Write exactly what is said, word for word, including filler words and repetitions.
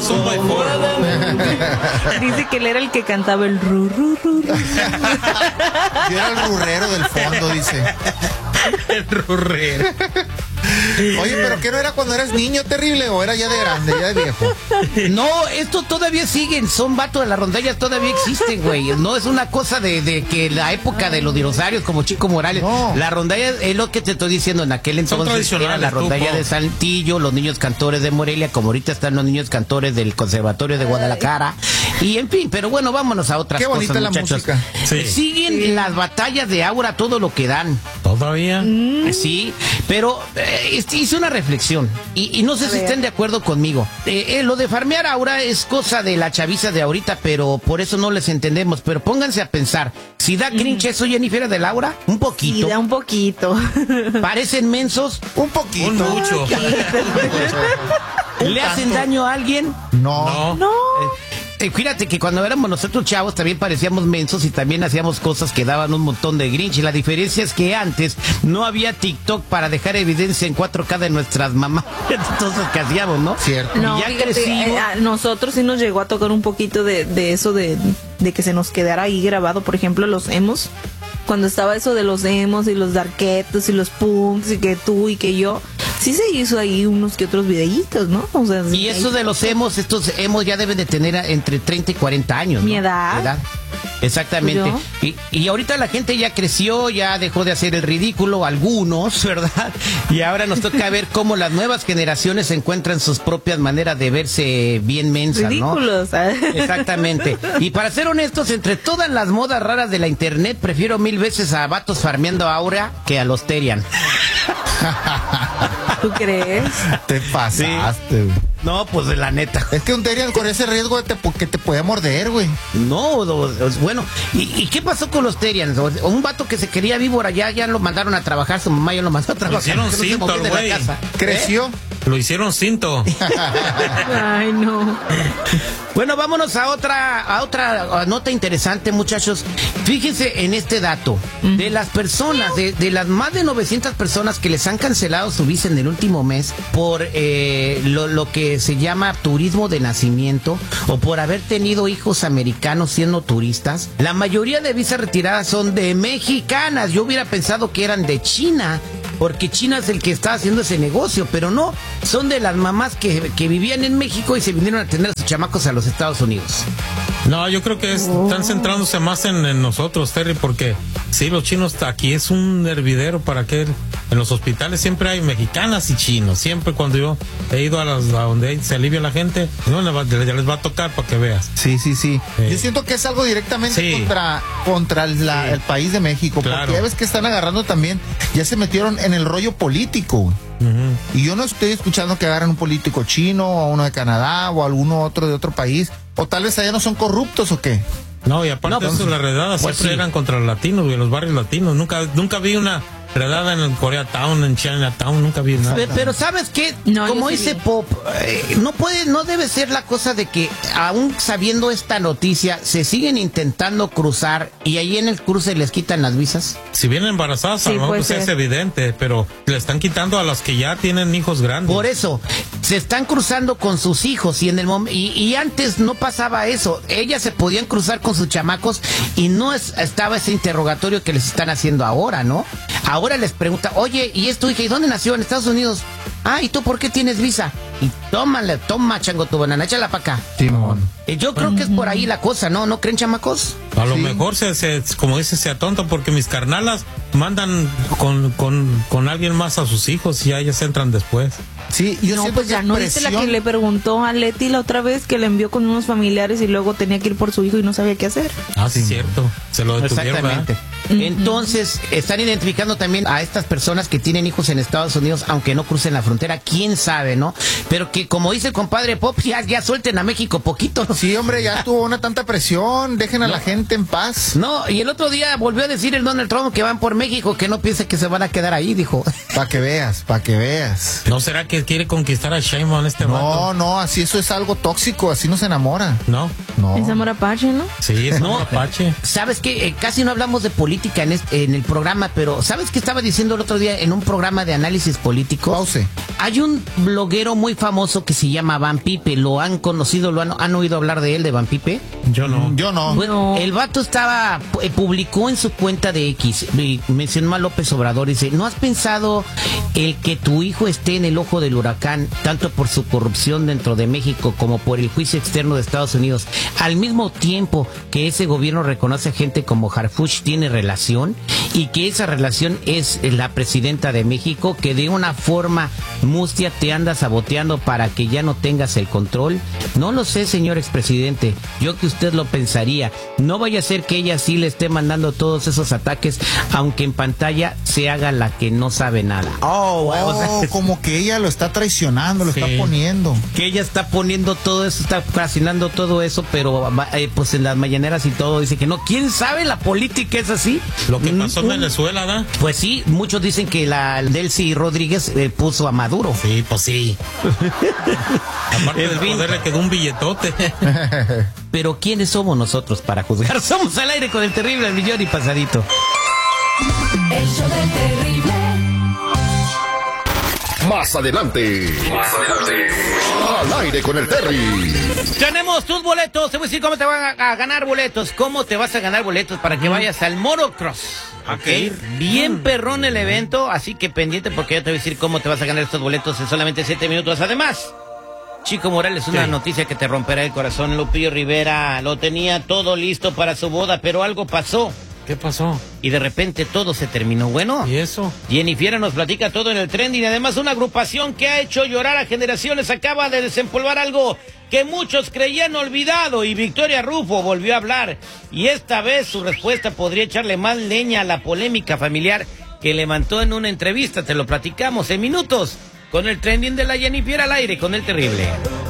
más un by four. Dice que él era el que cantaba el ru, ru, ru, ru. Yo era el rurrero del fondo, dice. El rurrero. Oye, pero ¿qué no era cuando eras niño terrible o era ya de grande, ya de viejo? No, esto todavía siguen, son vatos de las rondallas, todavía existen, güey. No es una cosa de, de que la época de los dinosaurios como Chico Morales. No. La rondalla es lo que te estoy diciendo, en aquel entonces era tradicionales, la rondalla tú, de Saltillo, los niños cantores de Morelia, como ahorita están los niños cantores del Conservatorio de Guadalajara. Y en fin, pero bueno, vámonos a otras Qué cosas, bonita la muchachos. música. Sí. Siguen Sí. las batallas de Aura todo lo que dan. ¿Todavía? Sí, pero eh, este, hice una reflexión y, y no sé A si ver. estén de acuerdo conmigo. Eh, eh, lo de farmear Aura es cosa de la chaviza de ahorita, pero por eso no les entendemos. Pero pónganse a pensar, si da cringe eso, Jennifer, de Laura, un Y poquito. da un poquito. Parecen mensos, Un poquito. Un mucho. le hacen daño a alguien. No. No. No. Eh, fíjate que cuando éramos nosotros chavos también parecíamos mensos y también hacíamos cosas que daban un montón de grinch. Y la diferencia es que antes no había TikTok para dejar evidencia en cuatro K de nuestras mamás. Entonces, ¿qué hacíamos, no? Cierto. No, Y ya fíjate, crecimos. eh, a nosotros sí nos llegó a tocar un poquito de, de eso de, de que se nos quedara ahí grabado, por ejemplo, los emos. Cuando estaba eso de los emos y los darketos y los punks y que tú y que yo, sí se hizo ahí unos que otros videitos, ¿no? O sea, Y eso de los emos, estos emos ya deben de tener entre treinta y cuarenta años, ¿no? Mi edad. Exactamente. Pues Y, y ahorita la gente ya creció, ya dejó de hacer el ridículo, algunos, ¿verdad? Y ahora nos toca ver cómo las nuevas generaciones encuentran sus propias maneras de verse bien mensas, ¿no? ridículos. ¿sabes? Exactamente. Y para ser honestos, entre todas las modas raras de la internet, prefiero mil veces a vatos farmeando Aura que a los Terian. ¿Tú crees? Te pasaste, güey. No, pues de la neta. Es que un Terian con ese riesgo de te- que te podía morder, güey. No, do- do- bueno, ¿y, y qué pasó con los Terians? O- Un vato que se quería víbora, ya, ya lo mandaron a trabajar, su mamá ya lo mandó a trabajar. hicieron que no se cinto movía al de la güey. casa. Creció. Lo hicieron cinto. Ay, no. Bueno, vámonos a otra, a otra a nota interesante, muchachos. Fíjense en este dato. De las personas, de, de las más de novecientas personas que les han cancelado su visa en el último mes por eh, lo, lo que se llama turismo de nacimiento o por haber tenido hijos americanos siendo turistas, la mayoría de visas retiradas son de mexicanas. Yo hubiera pensado que eran de China, porque China es el que está haciendo ese negocio, pero no, son de las mamás que, que vivían en México y se vinieron a tener a sus chamacos a los Estados Unidos. No, yo creo que es- están centrándose más en, en nosotros, Terry, porque sí, los chinos, aquí es un hervidero para que en los hospitales siempre hay mexicanas y chinos. Siempre cuando yo he ido a, las, a donde se alivia la gente, no, le va- ya les va a tocar para que veas. Sí, sí, sí. Sí. Yo siento que es algo directamente Sí. contra, contra la- Sí. el país de México. Claro. Porque ya ves que están agarrando también, ya se metieron en el rollo político, güey. Ujú. Y yo no estoy escuchando que agarren un político chino o uno de Canadá o alguno otro de otro país. O tal vez allá no son corruptos o qué. No, y aparte No, de pues, eso, las redadas pues siempre sí. eran contra los latinos, güey, los barrios latinos. Nunca, nunca vi una redada en el Koreatown, en Chinatown, nunca vi nada. Pe- Pero ¿sabes qué? No, Como yo sí dice vi. Pop, eh, no puede, no debe ser la cosa de que aún sabiendo esta noticia se siguen intentando cruzar y ahí en el cruce les quitan las visas. Si vienen embarazadas, Sí, a lo mejor puede pues es ser. evidente, pero le están quitando a las que ya tienen hijos grandes. Por eso, se están cruzando con sus hijos y en el mom- y, y antes no pasaba eso. Ellas se podían cruzar con sus chamacos y no es- estaba ese interrogatorio que les están haciendo ahora, ¿no? Ahora les pregunta, oye, ¿y es tu hija? ¿Y dónde nació? En Estados Unidos. Ah, ¿y tú por qué tienes visa? Y tómale, toma, chango, tu banana, échala para acá. Simón. Eh, Yo creo que es por ahí la cosa, ¿no? ¿No creen, chamacos? A lo Sí. mejor, se, se, como dice, se atonta porque mis carnalas mandan con, con, con alguien más a sus hijos y ya ellas entran después. Sí, yo No, siento pues que ya no viste la que presión- le preguntó a Leti la otra vez que le envió con unos familiares y luego tenía que ir por su hijo y no sabía qué hacer. Ah, sí, cierto. Se lo detuvieron, Exactamente. ¿verdad? Entonces, están identificando también a estas personas que tienen hijos en Estados Unidos, aunque no crucen la frontera, quién sabe, ¿no? Pero que, como dice el compadre Pop, ya, ya suelten a México poquito, ¿no? Sí, hombre, ya tuvo una tanta presión. Dejen a la gente en paz. No, y el otro día volvió a decir el Donald Trump que van por México, que no piense que se van a quedar ahí, dijo. Para que veas, para que veas. ¿No será que quiere, quiere conquistar a Sheinbaum este No, vato. no, así eso es algo tóxico, así no se enamora. No. No. Es amor apache, ¿no? Sí, es No, un apache. ¿Sabes qué? Eh, casi no hablamos de política en, este, en el programa, pero ¿sabes qué estaba diciendo el otro día en un programa de análisis político? Pause. Hay un bloguero muy famoso que se llama Van Pipe. ¿Lo han conocido? ¿Lo han, han oído hablar de él, de Van Pipe? Yo no. Yo no. Bueno, No. el vato estaba, eh, publicó en su cuenta de X, eh, mencionó a López Obrador y dice, ¿no has pensado el que tu hijo esté en el ojo del huracán, tanto por su corrupción dentro de México como por el juicio externo de Estados Unidos, al mismo tiempo que ese gobierno reconoce a gente como Harfuch tiene relación y que esa relación es la presidenta de México, que de una forma mustia te anda saboteando para que ya no tengas el control? No lo sé, señor expresidente, yo que usted lo pensaría. No vaya a ser que ella sí le esté mandando todos esos ataques, aunque en pantalla se haga la que no sabe nada. Oh, Oh, o sea, como que ella lo está traicionando, lo Sí. está poniendo. que ella está poniendo todo eso, está fascinando todo eso, pero eh, pues en las mañaneras y todo dice que no. ¿Quién sabe? La política es así. Lo que pasó en Un- Venezuela, ¿da? Pues sí, muchos dicen que la Delcy Rodríguez eh, puso a Maduro. Sí, pues sí. Aparte En de fin. poder le quedó un billetote. Pero ¿quiénes somos nosotros para juzgar? Somos Al Aire con el terrible al millón y pasadito. El show del terrible. Más adelante. Más adelante. Al aire con el Terry. Tenemos tus boletos. Te voy a decir cómo te van a, a ganar boletos. ¿Cómo te vas a ganar boletos para que vayas al Motocross? Ok. Bien perrón el evento, así que pendiente porque yo te voy a decir cómo te vas a ganar estos boletos en solamente siete minutos. Además, Chico Morales, una Sí. noticia que te romperá el corazón. Lupillo Rivera lo tenía todo listo para su boda, pero algo pasó ¿Qué pasó? y de repente todo se terminó. Bueno, ¿Y eso? Jenny Fiera nos platica todo en el trending. Además, una agrupación que ha hecho llorar a generaciones acaba de desempolvar algo que muchos creían olvidado, y Victoria Rufo volvió a hablar. Y esta vez su respuesta podría echarle más leña a la polémica familiar que levantó en una entrevista. Te lo platicamos en minutos con el trending de la Jenny Fiera al aire con el terrible.